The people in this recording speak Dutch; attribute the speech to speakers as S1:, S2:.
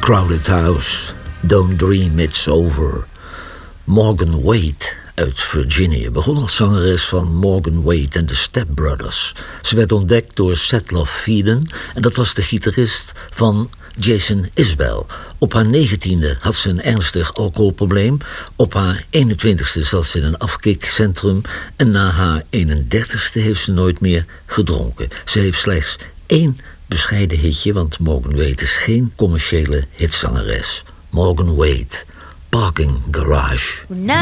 S1: Crowded House, Don't Dream It's Over. Morgan Wade uit Virginia begon als zangeres van Morgan Wade en de Step Brothers. Ze werd ontdekt door Setloff Feeden en dat was de gitarist van Jason Isbell. Op haar 19e had ze een ernstig alcoholprobleem. Op haar 21ste zat ze in een afkikcentrum. En na haar 31ste heeft ze nooit meer gedronken. Ze heeft slechts 1 bescheiden hitje, want Morgan Wade is geen commerciële hitzangeres. Morgan Wade, Parking Garage.